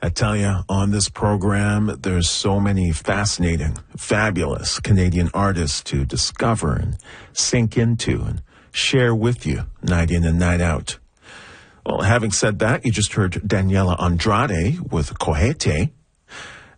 I tell you, on this program, there's so many fascinating, fabulous Canadian artists to discover and sink into and share with you night in and night out. Well, having said that, you just heard Daniela Andrade with Kohete.